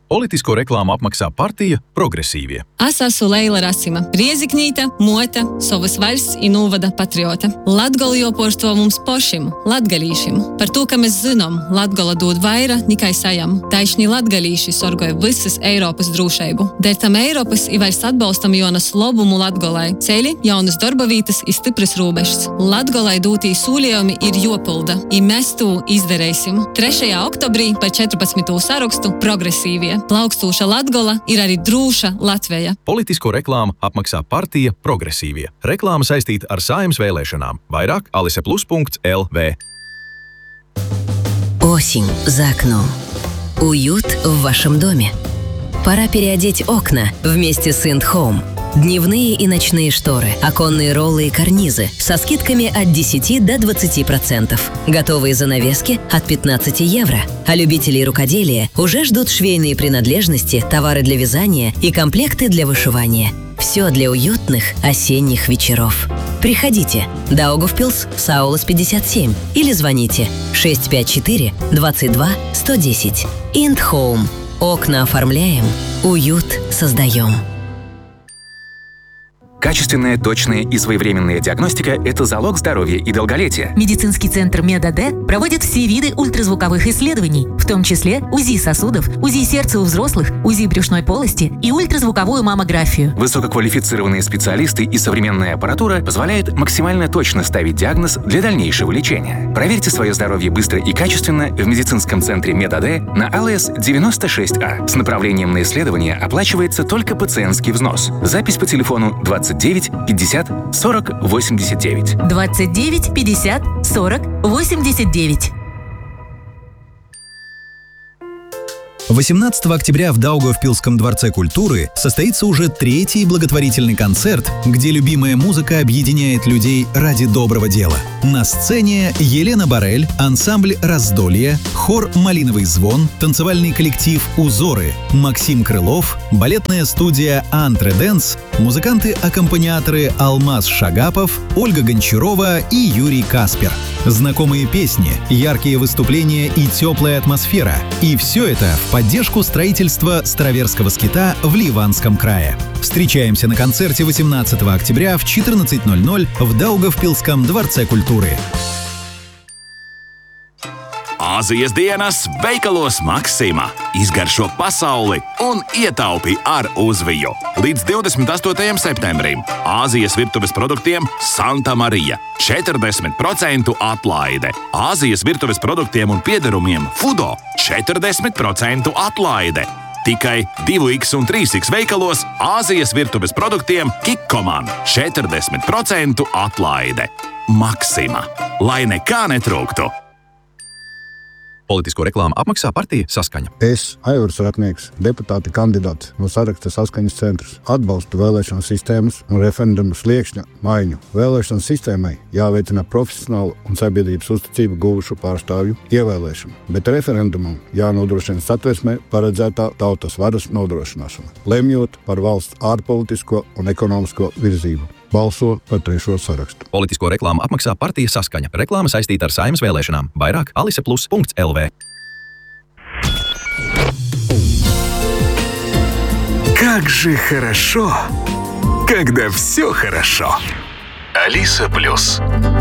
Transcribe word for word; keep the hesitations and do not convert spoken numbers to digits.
Politisko reklāmu apmaksā partija Progresīvie. Es esmu Leila Rasima, Rieziknīte, mote, savas valsts i novada patriote. Latgola joporstvo mums pošim, latgalīšim. Par to, ka mēs zinām, Latgola dod vaira, nikai sajam. Taišņi latgalīši sorgoja visas Eiropas drūšeibu. Dēļ tam Eiropas i vairs atbalstam jonas lobumu Latgolai. Ceļi, jaunas darba vītas i stipras rūbešas. Latgolai dūtī sūļojumi ir jopilda, i mēs to izdarēsim. trešajā oktobrī par četrpadsmito sarakstu Progresīvie. Plaukstūša Latgola ir arī drūša Latveja. Politisko reklāmu apmaksā partija Progresīvie. Reklāma saistīta ar Saeimas vēlēšanām. Vairāk alise plus punkt el vē. Осень за окном. Уют в вашем доме. Пора переодеть окна вместе с Ind Home. Дневные и ночные шторы, оконные роллы и карнизы со скидками от десяти до двадцати процентов. Готовые занавески от пятнадцати евро. А любителей рукоделия уже ждут швейные принадлежности, товары для вязания и комплекты для вышивания. Все для уютных осенних вечеров. Приходите. Даугавпилс, Саулас пятьдесят семь. Или звоните шесть пять четыре двадцать два сто десять. Ind Home. Окна оформляем, уют создаем. Качественная, точная и своевременная диагностика – это залог здоровья и долголетия. Медицинский центр МедАД проводит все виды ультразвуковых исследований, в том числе УЗИ сосудов, УЗИ сердца у взрослых, УЗИ брюшной полости и ультразвуковую маммографию. Высококвалифицированные специалисты и современная аппаратура позволяют максимально точно ставить диагноз для дальнейшего лечения. Проверьте свое здоровье быстро и качественно в медицинском центре МедАД на АЛС девяносто шесть А. С направлением на исследование оплачивается только пациентский взнос. Запись по телефону двадцать девять пятьдесят сорок восемьдесят девять. двадцать девять пятьдесят сорок восемьдесят девять. восемнадцатого октября в Даугавпилском дворце культуры состоится уже третий благотворительный концерт, где любимая музыка объединяет людей ради доброго дела. На сцене Елена Барель, ансамбль «Раздолье», хор «Малиновый звон», танцевальный коллектив «Узоры», Максим Крылов, балетная студия «Антре Дэнс», музыканты-аккомпаниаторы Алмаз Шагапов, Ольга Гончарова и Юрий Каспер. Знакомые песни, яркие выступления и теплая атмосфера. И все это в поддержку строительства Староверского скита в Ливанском крае. Встречаемся на концерте восемнадцатого октября в четырнадцать ноль ноль в Даугавпилском дворце культуры. Āzijas dienas veikalos Maksima. Izgaršo pasauli un ietaupi ar uzviju. Līdz divdesmit astotajam septembrim Āzijas virtuves produktiem Santa Marija. četrdesmit procentu atlaide. Āzijas virtuves produktiem un piederumiem Fudo četrdesmit procentu atlaide. Tikai divi iks un trīs iks veikalos Āzijas virtuves produktiem Kikkoman četrdesmit procentu atlaide. Maksima. Lai nekā netrūktu. Politisko reklāmu apmaksā partija Saskaņa. Es, Aivars Ratnieks, deputāta kandidāts no saraksta Saskaņas centrs, atbalstu vēlēšanu sistēmas un referendumu sliekšņa maiņu. Vēlēšanu sistēmai jāveicina profesionālu un sabiedrības uzticību guvušu pārstāvju ievēlēšanu, bet referendumam jānodrošina satversmē paredzētā tautas varas nodrošināšana, lemjot par valsts ārpolitisko un ekonomisko virzību. Balso par trešo sarakstu. Politisko reklāmu apmaksā partija Saskaņa. Reklāma saistīta ar Saeimas vēlēšanām. Vairāk alise plus punkt el vē. Как же хорошо, когда все хорошо. Алиса Плюс.